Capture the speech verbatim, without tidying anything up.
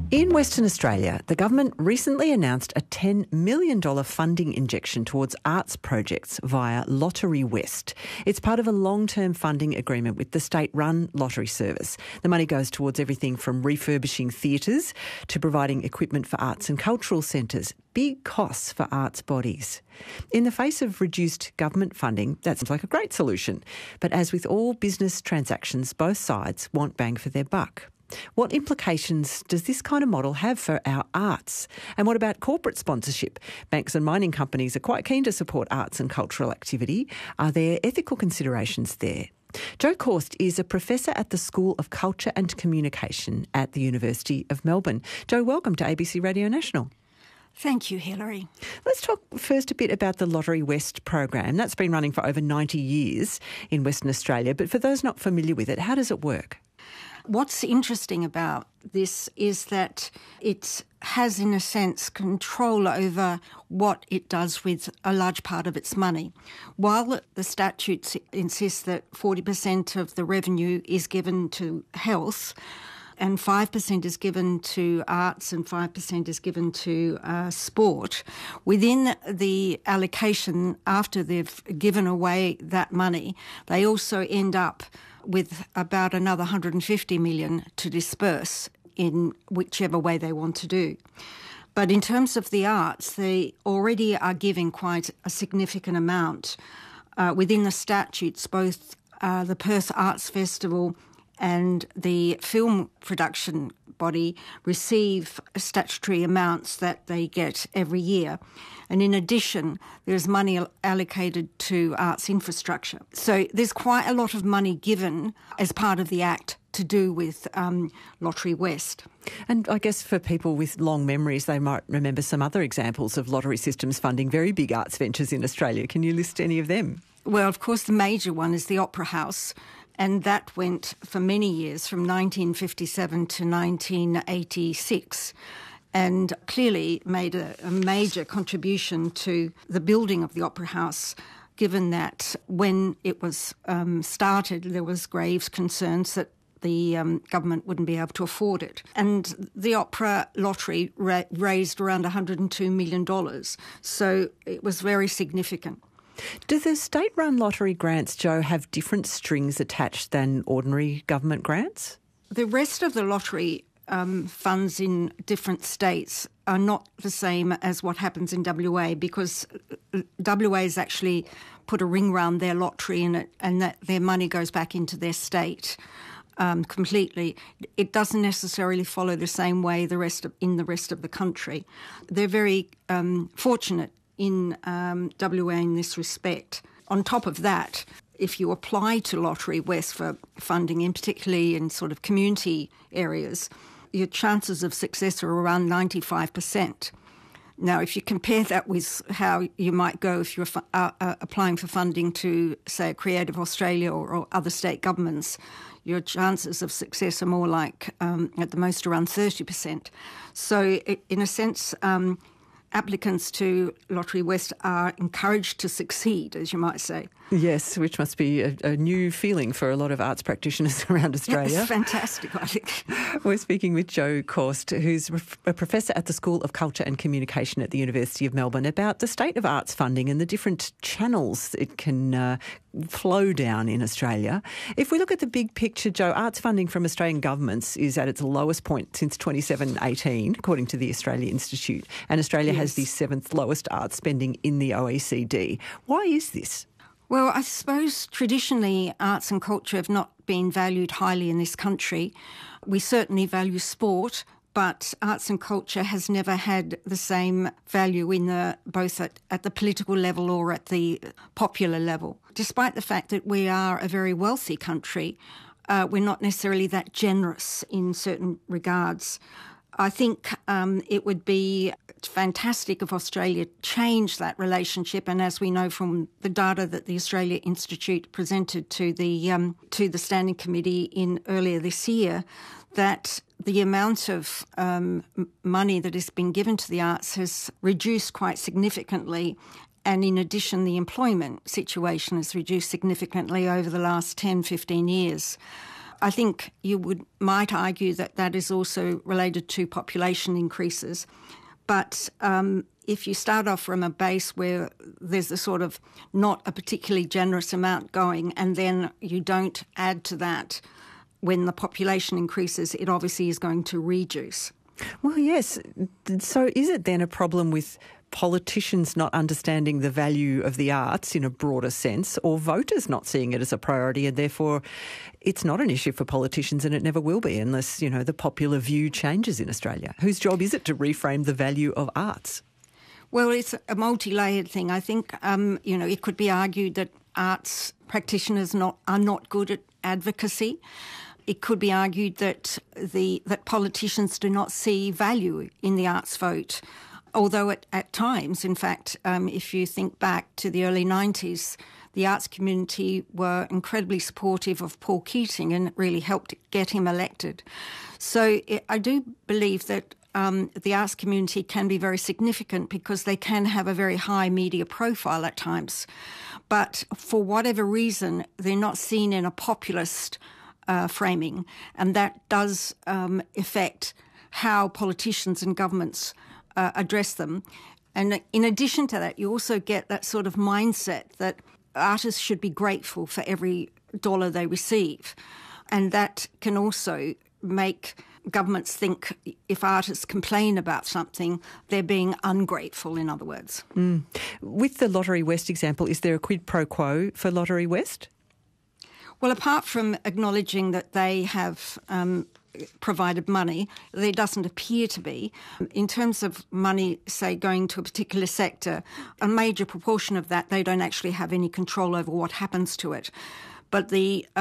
In Western Australia, the government recently announced a ten million dollars funding injection towards arts projects via Lotterywest. It's part of a long-term funding agreement with the state-run lottery service. The money goes towards everything from refurbishing theatres to providing equipment for arts and cultural centres. Big costs for arts bodies. In the face of reduced government funding, that seems like a great solution. But as with all business transactions, both sides want bang for their buck. What implications does this kind of model have for our arts? And what about corporate sponsorship? Banks and mining companies are quite keen to support arts and cultural activity. Are there ethical considerations there? Jo Korst is a professor at the School of Culture and Communication at the University of Melbourne. Jo, welcome to A B C Radio National. Thank you, Hilary. Let's talk first a bit about the Lotterywest program. That's been running for over ninety years in Western Australia. But for those not familiar with it, how does it work? What's interesting about this is that it has, in a sense, control over what it does with a large part of its money. While the statutes insist that forty percent of the revenue is given to health, and five percent is given to arts and five percent is given to uh, sport, within the allocation, after they've given away that money, they also end up with about another one hundred fifty million dollars to disperse in whichever way they want to do. But in terms of the arts, they already are giving quite a significant amount. Uh, within the statutes, both uh, the Perth Arts Festival and the film production body receive statutory amounts that they get every year. And in addition, there's money allocated to arts infrastructure. So there's quite a lot of money given as part of the Act to do with um, Lotterywest. And I guess for people with long memories, they might remember some other examples of lottery systems funding very big arts ventures in Australia. Can you list any of them? Well, of course, the major one is the Opera House. And that went for many years, from nineteen fifty-seven to nineteen eighty-six, and clearly made a, a major contribution to the building of the Opera House, given that when it was um, started, there was grave concerns that the um, government wouldn't be able to afford it. And the Opera Lottery ra- raised around one hundred two million dollars, so it was very significant. Do the state-run lottery grants, Jo, have different strings attached than ordinary government grants? The rest of the lottery um, funds in different states are not the same as what happens in W A, because W A has actually put a ring round their lottery in it, and that their money goes back into their state um, completely. It doesn't necessarily follow the same way the rest of, in the rest of the country. They're very um, fortunate in um, W A in this respect. On top of that, if you apply to Lotterywest for funding, in particularly in sort of community areas, your chances of success are around ninety-five percent. Now, if you compare that with how you might go if you're uh, uh, applying for funding to, say, Creative Australia or, or other state governments, your chances of success are more like, um, at the most, around thirty percent. So, it, in a sense, um, applicants to Lotterywest are encouraged to succeed, as you might say. Yes, which must be a, a new feeling for a lot of arts practitioners around Australia. It's fantastic, I think. We're speaking with Jo Korst, who's a professor at the School of Culture and Communication at the University of Melbourne, about the state of arts funding and the different channels it can uh, flow down in Australia. If we look at the big picture, Jo, arts funding from Australian governments is at its lowest point since twenty-seven eighteen, according to the Australia Institute, and Australia yes. has the seventh lowest arts spending in the O E C D. Why is this? Well, I suppose traditionally arts and culture have not been valued highly in this country. We certainly value sport, but arts and culture has never had the same value in the both at, at the political level or at the popular level. Despite the fact that we are a very wealthy country, uh, we're not necessarily that generous in certain regards. I think um, it would be fantastic if Australia changed that relationship, and as we know from the data that the Australia Institute presented to the um, to the Standing Committee in earlier this year, that the amount of um, money that has been given to the arts has reduced quite significantly. And in addition, the employment situation has reduced significantly over the last ten, fifteen years. I think you would might argue that that is also related to population increases. But um, if you start off from a base where there's a sort of not a particularly generous amount going, and then you don't add to that when the population increases, it obviously is going to reduce. Well, yes. So is it then a problem with politicians not understanding the value of the arts in a broader sense, or voters not seeing it as a priority, and therefore it's not an issue for politicians and it never will be unless, you know, the popular view changes in Australia? Whose job is it to reframe the value of arts? Well, it's a multi-layered thing. I think, um, you know, it could be argued that arts practitioners not are not good at advocacy. It could be argued that the that politicians do not see value in the arts vote, although at, at times, in fact, um, if you think back to the early nineties, the arts community were incredibly supportive of Paul Keating and it really helped get him elected. So it, I do believe that um, the arts community can be very significant because they can have a very high media profile at times. But for whatever reason, they're not seen in a populist Uh, framing, and that does um, affect how politicians and governments uh, address them. And in addition to that, you also get that sort of mindset that artists should be grateful for every dollar they receive, and that can also make governments think if artists complain about something, they're being ungrateful, in other words. Mm. With the Lottery West example, is there a quid pro quo for Lottery West? Well, apart from acknowledging that they have um, provided money, there doesn't appear to be. In terms of money, say, going to a particular sector, a major proportion of that, they don't actually have any control over what happens to it. But the